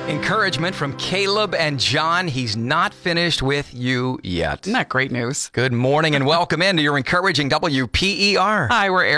Encouragement from Caleb and John. He's not finished with you yet. Isn't that great news? Good morning and welcome into your encouraging WPER. Hi, we're Eric.